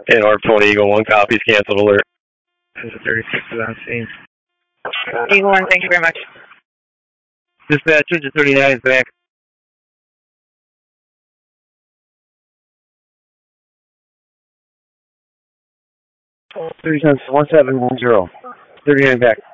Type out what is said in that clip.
And Orb 20, Eagle 1 copies, canceled alert. 36 is on scene. Eagle 1, thank you very much. Dispatch, 39 is back. 1710. 39 back.